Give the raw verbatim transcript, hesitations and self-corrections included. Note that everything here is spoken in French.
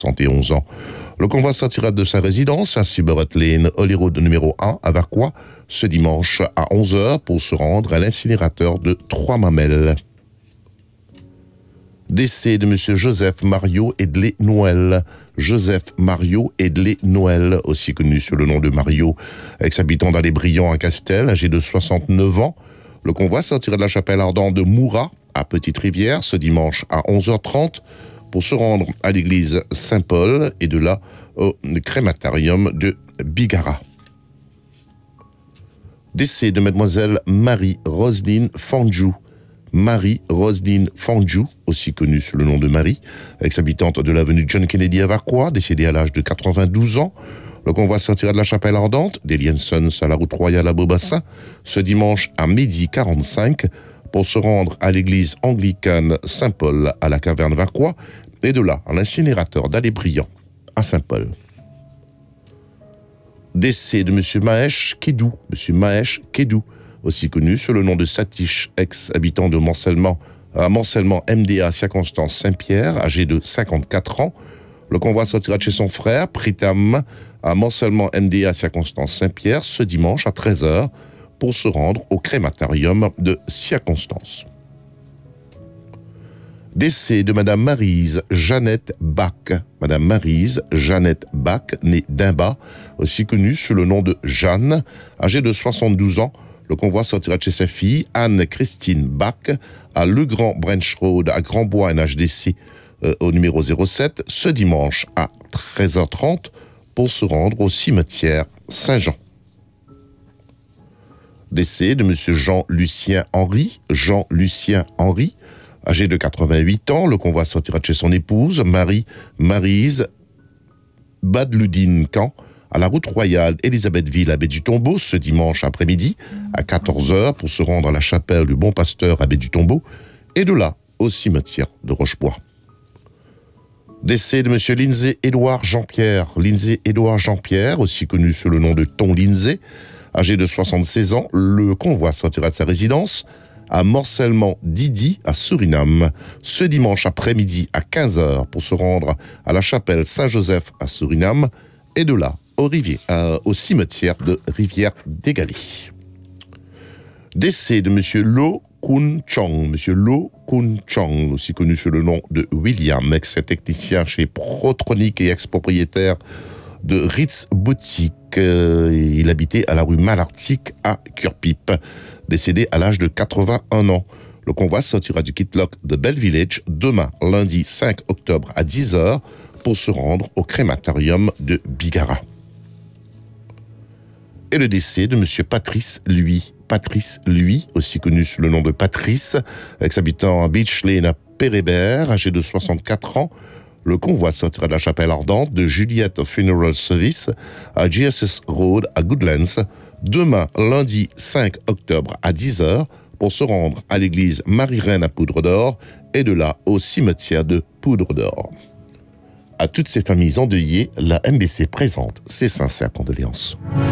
soixante et onze ans. Le convoi sortira de sa résidence à Ciboret Lane, Holyrood numéro un, à Vacois, ce dimanche à onze heures pour se rendre à l'incinérateur de Trois-Mamelles. Décès de M. Joseph Mario Edley Noël. Joseph Mario Edley Noël, aussi connu sous le nom de Mario, ex-habitant d'Allé-Briand à Castel, âgé de soixante-neuf ans. Le convoi sortira de la chapelle ardente de Moura, à Petite-Rivière, ce dimanche à onze heures trente, pour se rendre à l'église Saint-Paul et de là au crématorium de Bigara. Décès de mademoiselle Marie-Roselyne Fanjou. Marie-Roselyne Fanjou, aussi connue sous le nom de Marie, ex-habitante de l'avenue John Kennedy à Vacois, décédée à l'âge de quatre-vingt-douze ans. Le convoi sortira de la chapelle ardente, des Liensons à la route royale à Beaubassin, ce dimanche à midi quarante-cinq, pour se rendre à l'église anglicane Saint-Paul à la caverne Vacois, et de là à l'incinérateur d'Allé-Briand à Saint-Paul. Décès de M. Mahesh Kedou, M. Mahesh Kedou, aussi connu sous le nom de Satish, ex-habitant de Morcellement, à Morcellement M D A circonstance Saint-Pierre, âgé de cinquante-quatre ans. Le convoi sortira de chez son frère, Pritam, à Morcellement M D A circonstance Saint-Pierre, ce dimanche à treize heures, pour se rendre au crématorium de Circonstance. Décès de Madame Maryse Jeannette Bach. Madame Maryse Jeannette Bach, née d'Imba, aussi connue sous le nom de Jeanne, âgée de soixante-douze ans. Le convoi sortira de chez sa fille, Anne-Christine Bach, à Le Grand Branch Road, à Grand-Bois, N H D C, euh, au numéro zéro sept, ce dimanche à treize heures trente, pour se rendre au cimetière Saint-Jean. Décès de M. Jean-Lucien Henry. Jean-Lucien Henry, âgé de quatre-vingt-huit ans, le convoi sortira de chez son épouse, Marie Maryse Badloudine Camp, à la route royale Élisabethville à Baie du Tombeau, ce dimanche après-midi, à quatorze heures, pour se rendre à la chapelle du Bon Pasteur à Baie du Tombeau, et de là au cimetière de Rochebois. Décès de M. Lindsay Édouard Jean-Pierre. Lindsay Édouard Jean-Pierre, aussi connu sous le nom de Ton Lindsay, âgé de soixante-seize ans, le convoi sortira de sa résidence à Morcellement Didi, à Suriname, ce dimanche après-midi à quinze heures, pour se rendre à la chapelle Saint-Joseph à Suriname, et de là au, rivier, euh, au cimetière de Rivière-des-Galets. Décès de M. Lo Kun Chong. M. Lo Kun Chong, aussi connu sous le nom de William, ex-technicien chez Protronic et ex-propriétaire de Ritz Boutique. Euh, il habitait à la rue Malartic à Curpipe, décédé à l'âge de quatre-vingt-un ans. Le convoi sortira du Kitlock de Bell Village demain, lundi cinq octobre à dix heures, pour se rendre au crématorium de Bigara. Et le décès de M. Patrice Lui. Patrice Lui, aussi connu sous le nom de Patrice, ex-habitant à Beach Lane à Pérébert, âgé de soixante-quatre ans. Le convoi sortira de la chapelle ardente de Juliette Funeral Service à G S S Road à Goodlands, demain, lundi cinq octobre à dix heures, pour se rendre à l'église Marie-Reine à Poudre d'Or et de là au cimetière de Poudre d'Or. À toutes ces familles endeuillées, la M B C présente ses sincères condoléances.